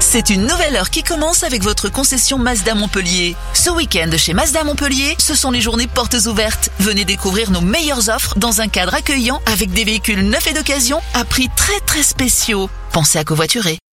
C'est une nouvelle heure qui commence avec votre concession Mazda Montpellier. Ce week-end chez Mazda Montpellier, ce sont les journées portes ouvertes. Venez découvrir nos meilleures offres dans un cadre accueillant avec des véhicules neufs et d'occasion à prix très spéciaux. Pensez à covoiturer.